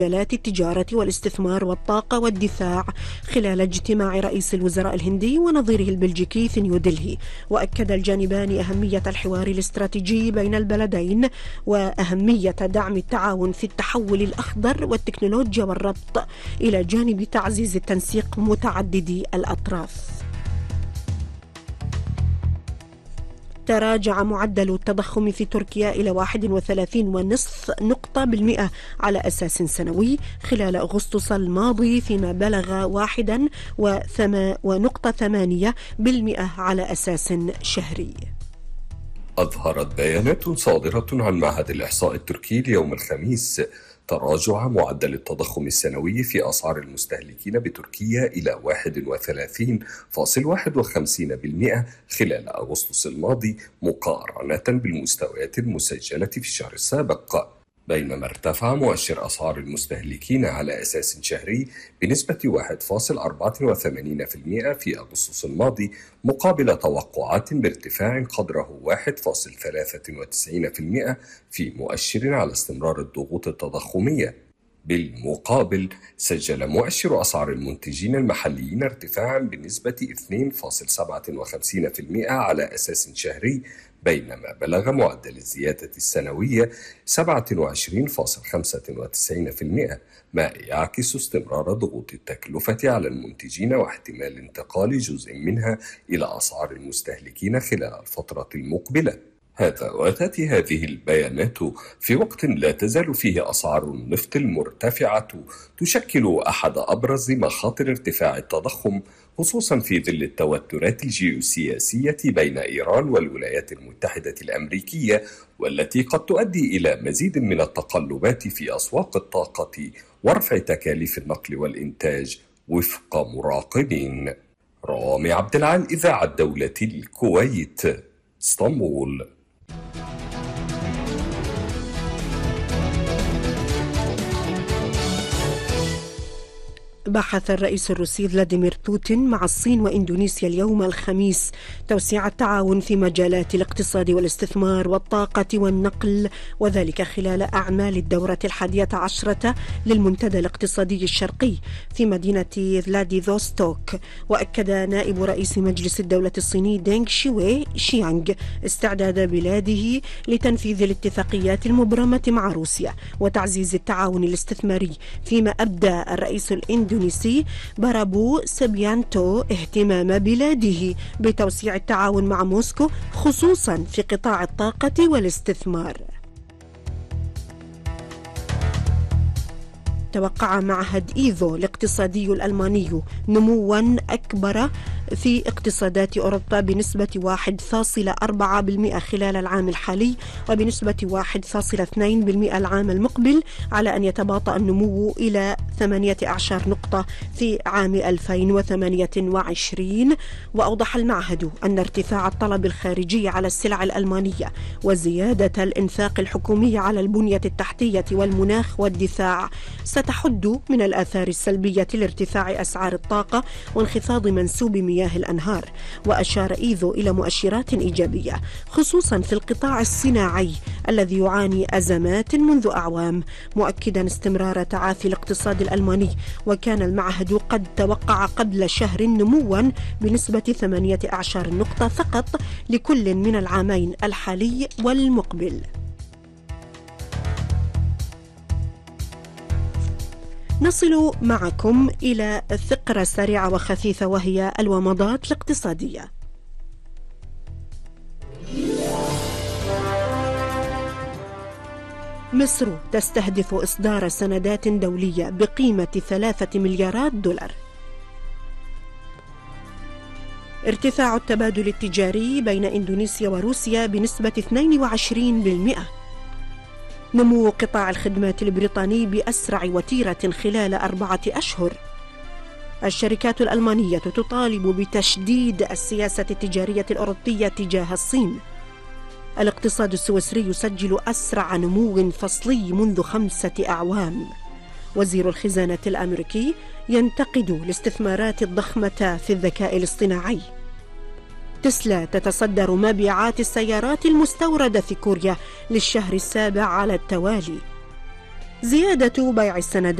مجالات التجارة والاستثمار والطاقة والدفاع خلال اجتماع رئيس الوزراء الهندي ونظيره البلجيكي في نيودلهي. وأكد الجانبان أهمية الحوار الاستراتيجي بين البلدين وأهمية دعم التعاون في التحول الأخضر والتكنولوجيا والربط إلى جانب تعزيز التنسيق متعددي الأطراف. تراجع معدل التضخم في تركيا إلى 31.5 نقطة بالمئة على أساس سنوي خلال أغسطس الماضي، فيما بلغ 1.8% على أساس شهري. أظهرت بيانات صادرة عن معهد الإحصاء التركي اليوم الخميس تراجع معدل التضخم السنوي في أسعار المستهلكين بتركيا إلى 31.51% خلال أغسطس الماضي مقارنة بالمستويات المسجلة في الشهر السابق، بينما ارتفع مؤشر أسعار المستهلكين على أساس شهري بنسبة 1.84% في أغسطس الماضي مقابل توقعات بارتفاع قدره 1.93% في مؤشر على استمرار الضغوط التضخمية. بالمقابل سجل مؤشر أسعار المنتجين المحليين ارتفاعا بنسبة 2.57% على أساس شهري، بينما بلغ معدل الزيادة السنوية 27.95%، ما يعكس استمرار ضغوط التكلفة على المنتجين واحتمال انتقال جزء منها إلى أسعار المستهلكين خلال الفترة المقبلة. وتأتي هذه البيانات في وقت لا تزال فيه أسعار النفط المرتفعة تشكل أحد أبرز مخاطر ارتفاع التضخم، خصوصا في ظل التوترات الجيوسياسية بين إيران والولايات المتحدة الأمريكية، والتي قد تؤدي إلى مزيد من التقلبات في أسواق الطاقة ورفع تكاليف النقل والإنتاج وفق مراقبين. رامي عبد العال، إذاعة دولة الكويت، اسطنبول. بحث الرئيس الروسي فلاديمير بوتين مع الصين وإندونيسيا اليوم الخميس توسيع التعاون في مجالات الاقتصاد والاستثمار والطاقة والنقل، وذلك خلال أعمال الدورة 11 للمنتدى الاقتصادي الشرقي في مدينة فلاديفوستوك. وأكد نائب رئيس مجلس الدولة الصيني دينغ شيانغ استعداد بلاده لتنفيذ الاتفاقيات المبرمة مع روسيا وتعزيز التعاون الاستثماري، فيما أبدى الرئيس الإندونيسي بارابو سبيانتو اهتمام بلاده بتوسيع التعاون مع موسكو خصوصا في قطاع الطاقة والاستثمار. توقع معهد إيفو الاقتصادي الألماني نموا أكبر في اقتصادات أوروبا بنسبة 1.4% خلال العام الحالي وبنسبة 1.2% العام المقبل، على أن يتباطأ النمو إلى 18 نقطة في عام 2028. وأوضح المعهد أن ارتفاع الطلب الخارجي على السلع الألمانية وزيادة الإنفاق الحكومي على البنية التحتية والمناخ والدفاع ستحد من الآثار السلبية لارتفاع أسعار الطاقة وانخفاض منسوب مياه الأنهار. وأشار إيفو إلى مؤشرات إيجابية خصوصا في القطاع الصناعي الذي يعاني أزمات منذ أعوام، مؤكدا استمرار تعافي الاقتصاد الألماني. وكان المعهد قد توقع قبل شهر نموا بنسبة 18 نقطة فقط لكل من العامين الحالي والمقبل. نصل معكم إلى فقرة سريعة وخفيفة وهي الومضات الاقتصادية. مصر تستهدف إصدار سندات دولية بقيمة 3 مليارات دولار. ارتفاع التبادل التجاري بين إندونيسيا وروسيا بنسبة 22%. نمو قطاع الخدمات البريطاني بأسرع وتيرة خلال 4 أشهر. الشركات الألمانية تطالب بتشديد السياسة التجارية الأوروبية تجاه الصين. الاقتصاد السويسري يسجل أسرع نمو فصلي منذ 5 أعوام. وزير الخزانة الأمريكي ينتقد الاستثمارات الضخمة في الذكاء الاصطناعي. تسلا تتصدر مبيعات السيارات المستوردة في كوريا للشهر السابع على التوالي. زيادة بيع السندات